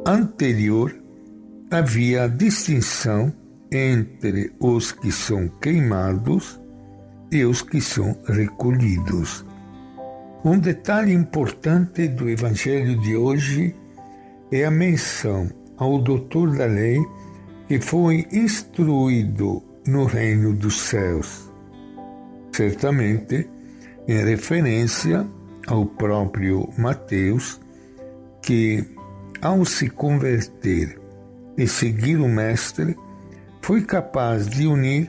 anterior havia distinção entre os que são queimados e os que são recolhidos. Um detalhe importante do Evangelho de hoje é a menção ao doutor da lei que foi instruído no reino dos céus. Certamente, em referência ao próprio Mateus, que, ao se converter e seguir o Mestre, foi capaz de unir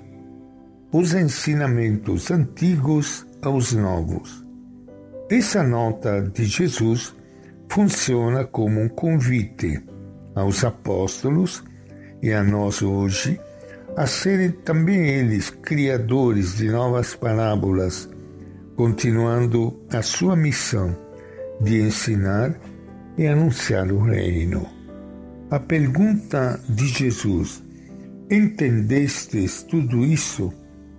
os ensinamentos antigos aos novos. Essa nota de Jesus funciona como um convite aos apóstolos e a nós hoje a serem também eles criadores de novas parábolas, continuando a sua missão de ensinar e anunciar o reino. A pergunta de Jesus: entendestes tudo isso?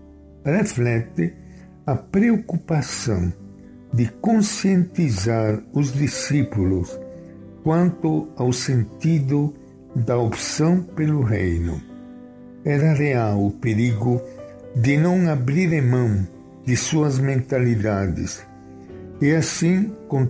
Reflete a preocupação de conscientizar os discípulos quanto ao sentido da opção pelo reino. Era real o perigo de não abrirem mão de suas mentalidades e assim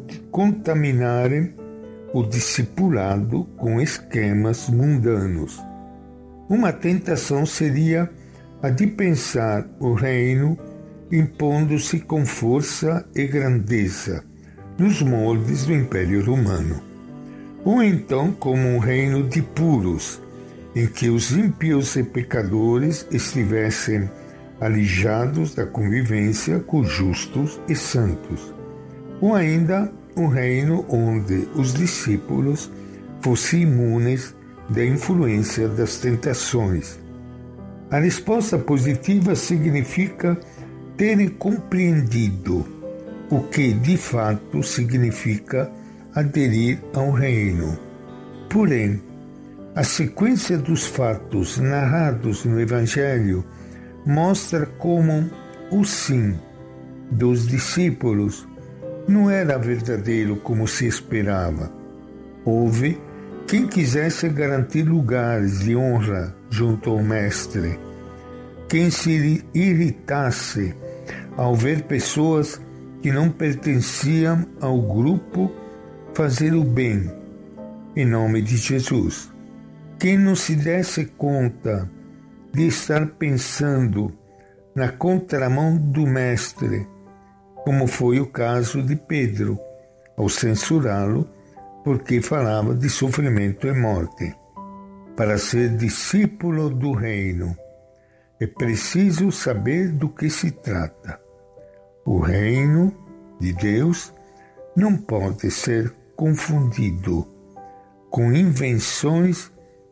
contaminarem o discipulado com esquemas mundanos. Uma tentação seria a de pensar o reino impondo-se com força e grandeza nos moldes do Império Romano, ou então como um reino de puros, em que os ímpios e pecadores estivessem alijados da convivência com justos e santos, ou ainda um reino onde os discípulos fossem imunes da influência das tentações. A resposta positiva significa terem compreendido o que de fato significa aderir ao reino. Porém, a sequência dos fatos narrados no Evangelho mostra como o sim dos discípulos não era verdadeiro como se esperava. Houve quem quisesse garantir lugares de honra junto ao Mestre, quem se irritasse ao ver pessoas que não pertenciam ao grupo fazer o bem em nome de Jesus. Quem não se desse conta de estar pensando na contramão do Mestre, como foi o caso de Pedro, ao censurá-lo porque falava de sofrimento e morte. Para ser discípulo do reino, é preciso saber do que se trata. O reino de Deus não pode ser confundido com invenções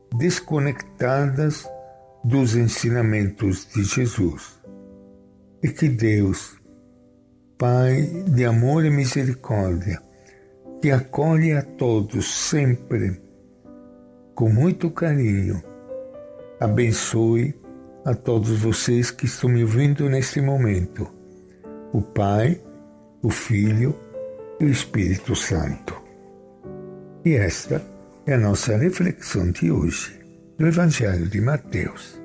desconectadas dos ensinamentos de Jesus. E que Deus, Pai de amor e misericórdia, que acolhe a todos sempre com muito carinho, abençoe a todos vocês que estão me ouvindo neste momento, o Pai, o Filho e o Espírito Santo. E esta é a nossa reflexão de hoje, do Evangelho de Mateus.